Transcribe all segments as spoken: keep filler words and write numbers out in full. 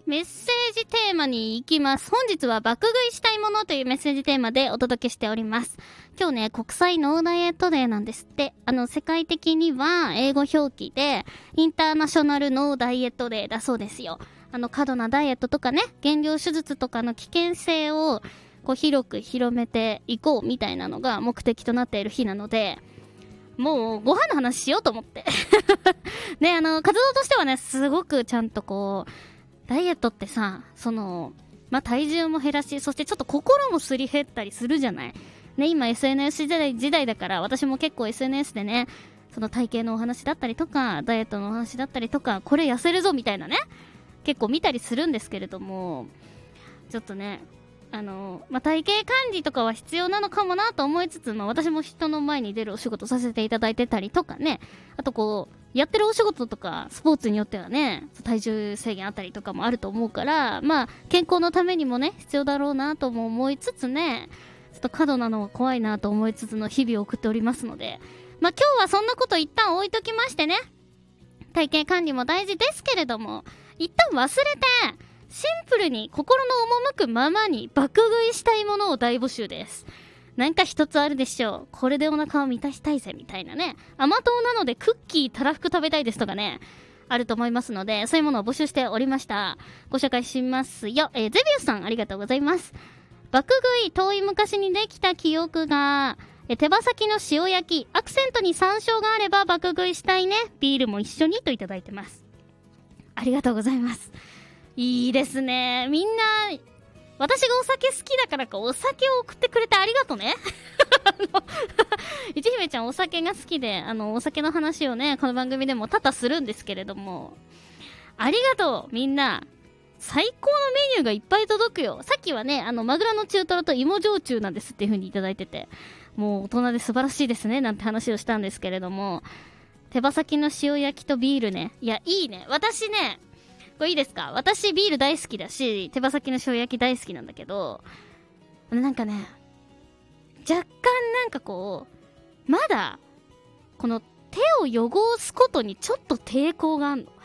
メッセージテーマに行きます。本日は爆食いしたいものというメッセージテーマでお届けしております。今日ね、国際ノーダイエットデーなんですって。あの、世界的には英語表記で、インターナショナルノーダイエットデーだそうですよ。あの、過度なダイエットとかね、減量手術とかの危険性を、こう、広く広めていこうみたいなのが目的となっている日なので、もう、ご飯の話しようと思って。ね、あの、活動としてはね、すごくちゃんとこう、ダイエットってさ、その、まあ、体重も減らし、そしてちょっと心もすり減ったりするじゃない。ね、今 エスエヌエス 時代、時代だから、私も結構 エスエヌエス でね、その体型のお話だったりとか、ダイエットのお話だったりとか、これ痩せるぞみたいなね、結構見たりするんですけれども、ちょっとね、あの、まあ、体型管理とかは必要なのかもなと思いつつ、まあ、私も人の前に出るお仕事させていただいてたりとかね、あとこう、やってるお仕事とかスポーツによってはね、体重制限あったりとかもあると思うから、まあ健康のためにもね必要だろうなとも思いつつね、ちょっと過度なのは怖いなと思いつつの日々を送っておりますので、まあ今日はそんなこと一旦置いときましてね、体型管理も大事ですけれども、一旦忘れてシンプルに心の赴くままに爆食いしたいものを大募集です。なんか一つあるでしょう。これでお腹を満たしたいぜみたいなね。甘党なのでクッキーたらふく食べたいですとかね、あると思いますので、そういうものを募集しておりました。ご紹介しますよ。えー、ゼビウスさんありがとうございます。爆食い遠い昔にできた記憶が、え手羽先の塩焼き、アクセントに山椒があれば爆食いしたいね。ビールも一緒にといただいてます。ありがとうございます。いいですね。みんな私がお酒好きだからかお酒を送ってくれてありがとね。いちひめちゃんお酒が好きで、あのお酒の話をねこの番組でも多々するんですけれども、ありがとうみんな。最高のメニューがいっぱい届くよ。さっきはねあのマグロの中トロと芋焼酎なんですっていう風にいただいてて、もう大人で素晴らしいですねなんて話をしたんですけれども、手羽先の塩焼きとビールね、いやいいね。私ねこれいいですか？私ビール大好きだし、手羽先の塩焼き大好きなんだけど、なんかね、若干なんかこう、まだ、この手を汚すことにちょっと抵抗があんの。こ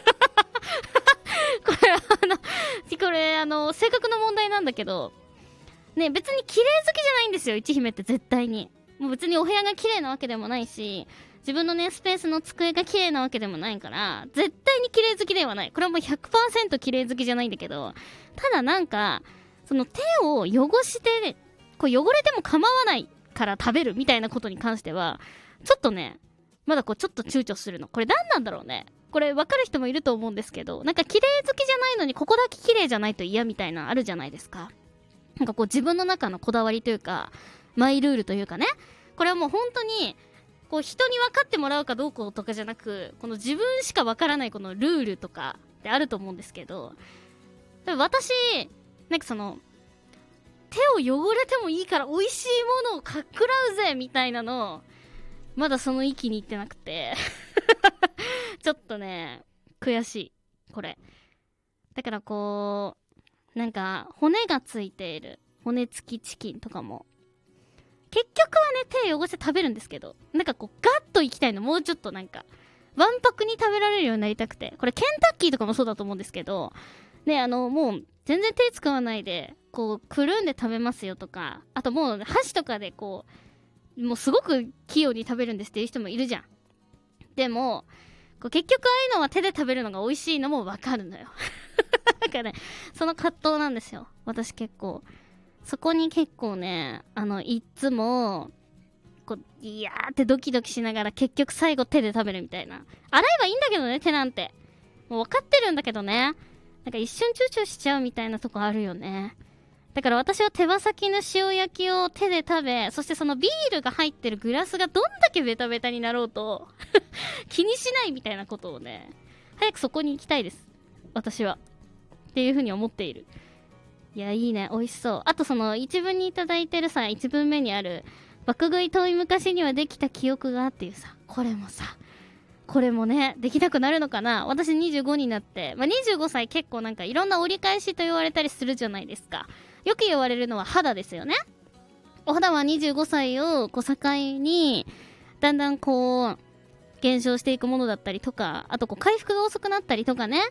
れあの、これあの、性格の問題なんだけど、ね、別に綺麗好きじゃないんですよ、いち姫って絶対に。もう別にお部屋が綺麗なわけでもないし、自分のね、スペースの机が綺麗なわけでもないから、絶対に綺麗好きではない。これはもう ひゃくパーセント 綺麗好きじゃないんだけど、ただなんか、その手を汚して、こう汚れても構わないから食べるみたいなことに関しては、ちょっとね、まだこうちょっと躊躇するの。これ何なんだろうね。これ分かる人もいると思うんですけど、なんか綺麗好きじゃないのにここだけ綺麗じゃないと嫌みたいなあるじゃないですか。なんかこう自分の中のこだわりというか、マイルールというかね。これはもう本当に、こう人に分かってもらうかどうかとかじゃなく、この自分しか分からないこのルールとかってあると思うんですけど、私なんかその手を汚れてもいいから美味しいものをかっくらうぜみたいなのまだその域に行ってなくてちょっとね悔しいこれだから。こうなんか骨がついている骨付きチキンとかも結局はね手汚して食べるんですけど、なんかこうガッといきたいの、もうちょっとなんかわんぱくに食べられるようになりたくて、これケンタッキーとかもそうだと思うんですけどね、あのもう全然手使わないでこうくるんで食べますよとか、あともう箸とかでこうもうすごく器用に食べるんですっていう人もいるじゃん。でもこう結局ああいうのは手で食べるのが美味しいのもわかるのよなんかねその葛藤なんですよ私。結構そこに結構ねあのいっつもこういやーってドキドキしながら結局最後手で食べるみたいな。洗えばいいんだけどね手なんてもう分かってるんだけどね、なんか一瞬躊躇しちゃうみたいなとこあるよね。だから私は手羽先の塩焼きを手で食べ、そしてそのビールが入ってるグラスがどんだけベタベタになろうと気にしないみたいなことをね、早くそこに行きたいです私はっていう風に思っている。いやいいね美味しそう。あとその一文にいただいてるさ、一文目にある爆食い遠い昔にはできた記憶がっていうさ、これもさこれもねできなくなるのかな。私にじゅうごになって、まあ、にじゅうごさい結構なんかいろんな折り返しと言われたりするじゃないですか。よく言われるのは肌ですよね。お肌はにじゅうごさいをこう境にだんだんこう減少していくものだったりとか、あとこう回復が遅くなったりとかね、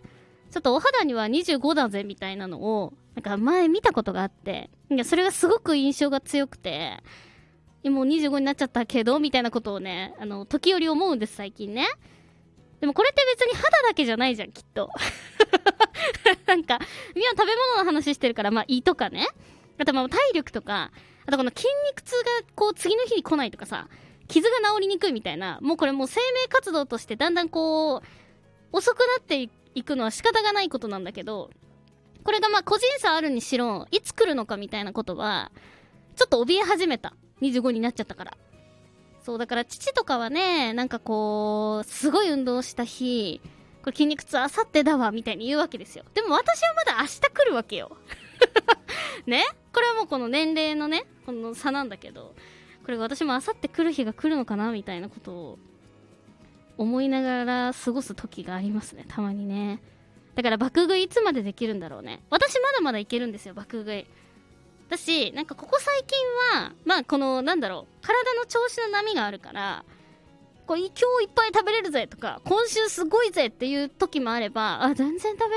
ちょっとお肌にはにじゅうごだぜみたいなのをなんか前見たことがあって、いやそれがすごく印象が強くて、もうにじゅうごになっちゃったけどみたいなことをね、あの時折思うんです最近ね。でもこれって別に肌だけじゃないじゃんきっとなんかみんな食べ物の話してるから、まあ胃とかね、あとまあ体力とか、あとこの筋肉痛がこう次の日に来ないとかさ、傷が治りにくいみたいな、もうこれもう生命活動としてだんだんこう遅くなっていくのは仕方がないことなんだけど、これがまあ個人差あるにしろいつ来るのかみたいなことはちょっと怯え始めた。にじゅうごになっちゃったから。そうだから父とかはね、なんかこうすごい運動した日、これ筋肉痛あさってだわみたいに言うわけですよ。でも私はまだ明日来るわけよね、これはもうこの年齢のねこの差なんだけど、これ私もあさって来る日が来るのかなみたいなことを思いながら過ごす時がありますね、たまにね。だから爆食いいつまでできるんだろうね。私まだまだいけるんですよ、爆食い。だし、なんかここ最近はまあこのなんだろう、体の調子の波があるから、こう今日いっぱい食べれるぜとか今週すごいぜっていう時もあれば、あ全然食べ